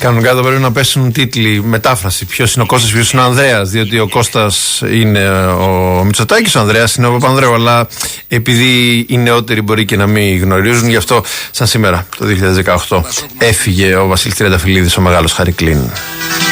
Κανονικά εδώ πρέπει να πέσουν τίτλοι, μετάφραση. Ποιος είναι ο Κώστας, ποιος είναι ο Ανδρέας. Διότι ο Κώστας είναι ο Μητσοτάκης, ο Ανδρέας είναι ο Παπανδρέου. Αλλά επειδή οι νεότεροι μπορεί και να μην γνωρίζουν, γι' αυτό, σαν σήμερα το 2018, έφυγε ο Βασίλης Τριανταφυλλίδης, ο μεγάλος Χαρικλίν.